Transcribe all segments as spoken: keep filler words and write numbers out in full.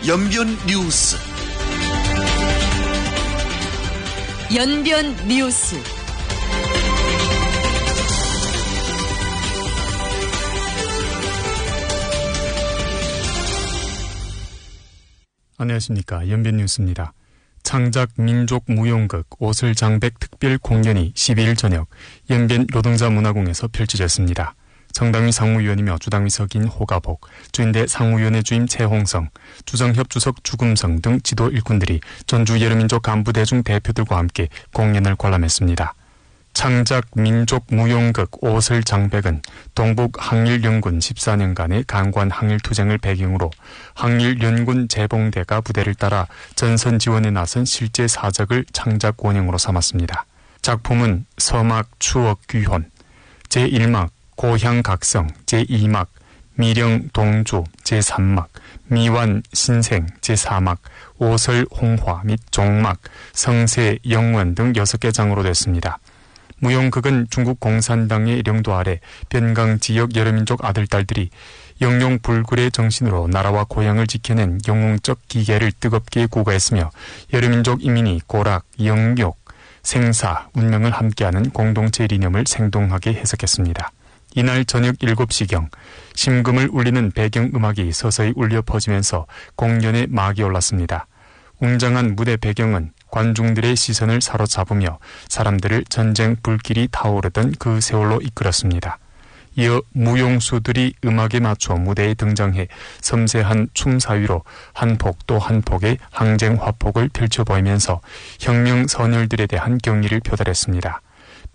연변 뉴스. 연변 뉴스. 안녕하십니까. 연변 뉴스입니다. 창작 민족 무용극 오슬장백 특별 공연이 십이일 저녁 연변 노동자 문화궁에서 펼쳐졌습니다. 정당위 상무위원이며 주당위 석인 호가복, 주인대 상무위원회 주임 최홍성, 주정협 주석 주금성 등 지도 일꾼들이 전주 여러민족 간부대중 대표들과 함께 공연을 관람했습니다. 창작 민족 무용극 오슬장백은 동북 항일연군 십사년간의 강관 항일투쟁을 배경으로 항일연군 재봉대가 부대를 따라 전선 지원에 나선 실제 사적을 창작 원형으로 삼았습니다. 작품은 서막 추억 귀혼, 제일막 고향각성, 제이막 미령 동주, 제삼막 미완 신생, 제사막 오설 홍화 및 종막, 성세 영원 등 여섯 개 장으로 됐습니다. 무용극은 중국 공산당의領導 아래 변강 지역 여러민족 아들딸들이 영용 불굴의 정신으로 나라와 고향을 지켜낸 영웅적 기계를 뜨겁게 구가했으며 여러민족 인민이 고락, 영욕, 생사, 운명을 함께하는 공동체 이념을 생동하게 해석했습니다. 이날 저녁 일곱시경 심금을 울리는 배경음악이 서서히 울려 퍼지면서 공연의 막이 올랐습니다. 웅장한 무대 배경은 관중들의 시선을 사로잡으며 사람들을 전쟁 불길이 타오르던 그 세월로 이끌었습니다. 이어 무용수들이 음악에 맞춰 무대에 등장해 섬세한 춤 사위로 한 폭 또 한 폭의 항쟁 화폭을 펼쳐 보이면서 혁명 선열들에 대한 경의를 표달했습니다.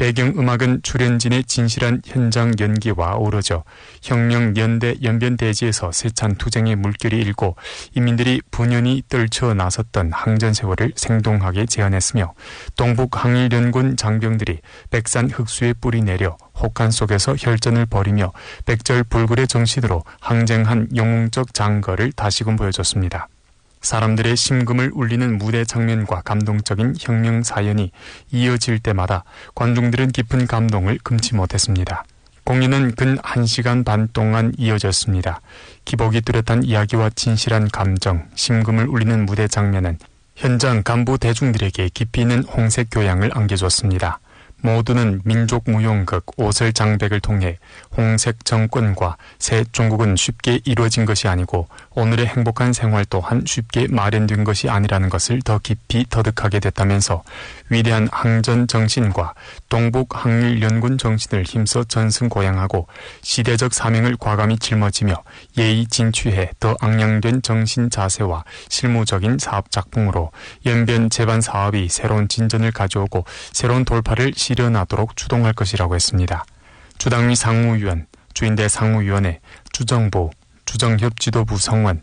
배경음악은 출연진의 진실한 현장 연기와 어우러져 혁명 연대 연변대지에서 세찬 투쟁의 물결이 일고 인민들이 분연히 떨쳐 나섰던 항전 세월을 생동하게 재현했으며 동북 항일연군 장병들이 백산 흑수에 뿌리 내려 혹한 속에서 혈전을 벌이며 백절 불굴의 정신으로 항쟁한 영웅적 장거를 다시금 보여줬습니다. 사람들의 심금을 울리는 무대 장면과 감동적인 혁명 사연이 이어질 때마다 관중들은 깊은 감동을 금치 못했습니다. 공연은 근 한 시간 반 동안 이어졌습니다. 기복이 뚜렷한 이야기와 진실한 감정, 심금을 울리는 무대 장면은 현장 간부 대중들에게 깊이 있는 홍색 교양을 안겨줬습니다. 모두는 민족 무용극 오슬장백을 통해 홍색 정권과 새 중국은 쉽게 이루어진 것이 아니고 오늘의 행복한 생활 또한 쉽게 마련된 것이 아니라는 것을 더 깊이 터득하게 됐다면서 위대한 항전 정신과 동북 항일연군 정신을 힘써 전승고양하고 시대적 사명을 과감히 짊어지며 예의 진취해 더 앙양된 정신 자세와 실무적인 사업 작품으로 연변 재반 사업이 새로운 진전을 가져오고 새로운 돌파를 실현하도록 주동할 것이라고 했습니다. 주당위 상무위원, 주인대 상무위원회, 주정부, 주정협 지도부 성원,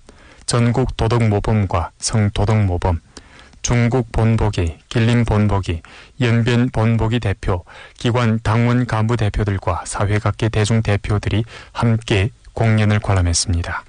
전국 도덕모범과 성도덕모범, 중국 본보기, 길림 본보기, 연변 본보기 대표, 기관 당원 간부 대표들과 사회각계 대중 대표들이 함께 공연을 관람했습니다.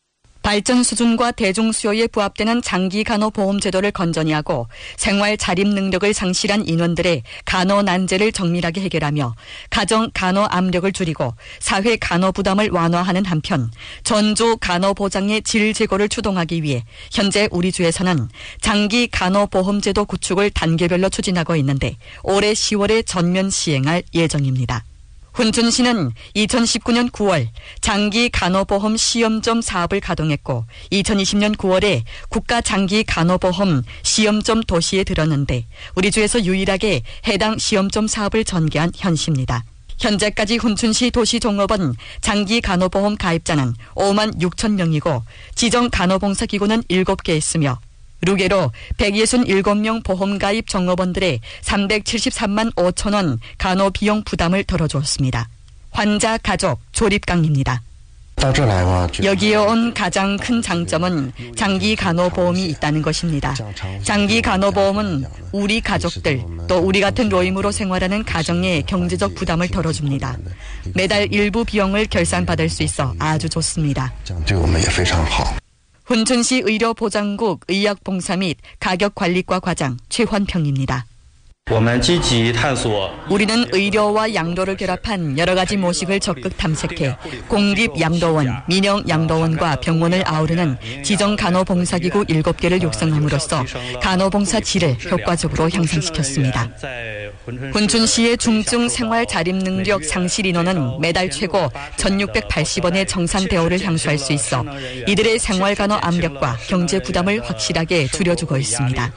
발전 수준과 대중 수요에 부합되는 장기 간호 보험 제도를 건전히 하고 생활 자립 능력을 상실한 인원들의 간호 난제를 정밀하게 해결하며 가정 간호 압력을 줄이고 사회 간호 부담을 완화하는 한편 전주 간호 보장의 질 제고를 추동하기 위해 현재 우리 주에서는 장기 간호 보험 제도 구축을 단계별로 추진하고 있는데 올해 시월에 전면 시행할 예정입니다. 훈춘시는 이천십구년 구월 장기 간호보험 시험점 사업을 가동했고 이천이십년 구월에 국가 장기 간호보험 시험점 도시에 들었는데 우리 주에서 유일하게 해당 시험점 사업을 전개한 현시입니다. 현재까지 훈춘시 도시종업원 장기 간호보험 가입자는 오만 육천 명이고 지정 간호봉사기구는 일곱 개 있으며 루게로 백육십칠 명 보험가입 종업원들의 삼백칠십삼만 오천 원 간호 비용 부담을 덜어주었습니다. 환자 가족 조립강입니다. 여기에 온 가장 큰 장점은 장기 간호보험이 있다는 것입니다. 장기 간호보험은 우리 가족들 또 우리 같은 노임으로 생활하는 가정의 경제적 부담을 덜어줍니다. 매달 일부 비용을 결산받을 수 있어 아주 좋습니다. 훈춘시 의료보장국 의약봉사 및 가격관리과 과장 최환평입니다. 우리는 의료와 양도를 결합한 여러 가지 모식을 적극 탐색해 공립양도원, 민영양도원과 병원을 아우르는 지정간호봉사기구 일곱 개를 육성함으로써 간호봉사 질을 효과적으로 향상시켰습니다. 훈춘시의 중증 생활 자립 능력 상실 인원은 매달 최고 천육백팔십 원의 정산 대우를 향수할 수 있어 이들의 생활 간호 압력과 경제 부담을 확실하게 줄여주고 있습니다.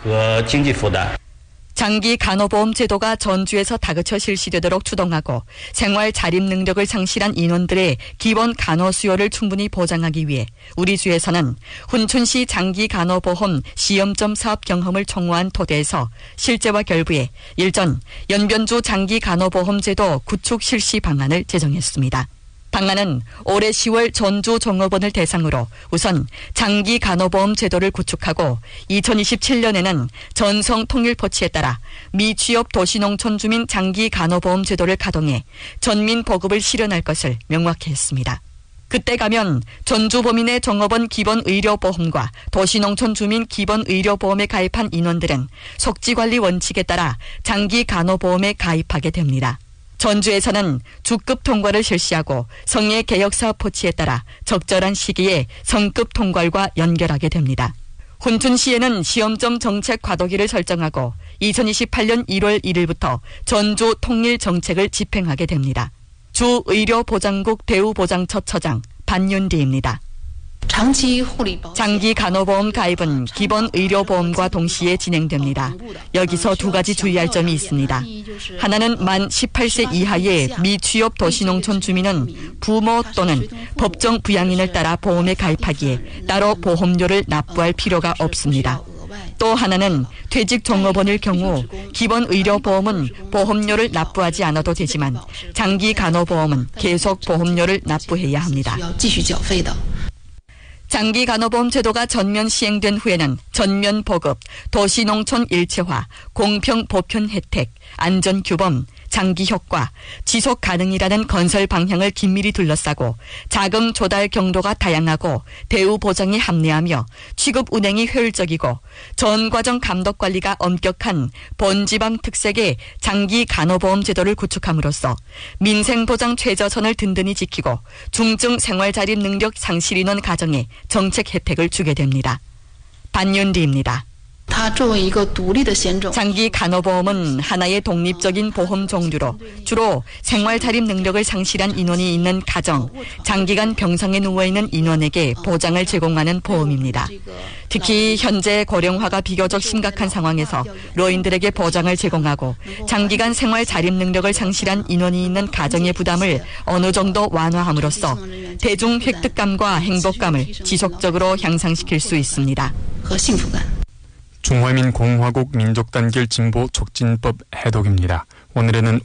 장기 간호보험 제도가 전주에서 다그쳐 실시되도록 추동하고 생활 자립 능력을 상실한 인원들의 기본 간호 수요를 충분히 보장하기 위해 우리 주에서는 훈춘시 장기 간호보험 시험점 사업 경험을 총무한 토대에서 실제와 결부해 일전 연변주 장기 간호보험 제도 구축 실시 방안을 제정했습니다. 방안은 올해 시월 전주 종업원을 대상으로 우선 장기 간호보험 제도를 구축하고 이천이십칠 년에는 전성 통일 포치에 따라 미취업 도시농촌 주민 장기 간호보험 제도를 가동해 전민 보급을 실현할 것을 명확히 했습니다. 그때 가면 전주보민의 종업원 기본의료보험과 도시농촌 주민 기본의료보험에 가입한 인원들은 속지관리 원칙에 따라 장기 간호보험에 가입하게 됩니다. 전주에서는 주급 통과를 실시하고 성의 개혁사업 포치에 따라 적절한 시기에 성급 통과과 연결하게 됩니다. 훈춘시에는 시험점 정책 과도기를 설정하고 이천이십팔 년 일월 일일부터 전주 통일 정책을 집행하게 됩니다. 주 의료보장국 대우보장처 처장 반윤리입니다. 장기 간호보험 가입은 기본 의료보험과 동시에 진행됩니다. 여기서 두 가지 주의할 점이 있습니다. 하나는 만 십팔 세 이하의 미취업 도시농촌 주민은 부모 또는 법정 부양인을 따라 보험에 가입하기에 따로 보험료를 납부할 필요가 없습니다. 또 하나는 퇴직 종업원일 경우 기본 의료보험은 보험료를 납부하지 않아도 되지만 장기 간호보험은 계속 보험료를 납부해야 합니다. 장기 간호보험 제도가 전면 시행된 후에는 전면 보급, 도시농촌 일체화, 공평 보편 혜택, 안전규범, 장기 효과, 지속 가능이라는 건설 방향을 긴밀히 둘러싸고 자금 조달 경로가 다양하고 대우 보장이 합리하며 취급 운행이 효율적이고 전 과정 감독 관리가 엄격한 본지방 특색의 장기 간호보험 제도를 구축함으로써 민생보장 최저선을 든든히 지키고 중증 생활자립 능력 상실 인원 가정에 정책 혜택을 주게 됩니다. 반윤리입니다. 장기 간호보험은 하나의 독립적인 보험 종류로 주로 생활자립 능력을 상실한 인원이 있는 가정, 장기간 병상에 누워있는 인원에게 보장을 제공하는 보험입니다. 특히 현재 고령화가 비교적 심각한 상황에서 노인들에게 보장을 제공하고 장기간 생활자립 능력을 상실한 인원이 있는 가정의 부담을 어느 정도 완화함으로써 대중 획득감과 행복감을 지속적으로 향상시킬 수 있습니다. 중화민공화국 민족단결 진보 촉진법 해독입니다. 오늘에는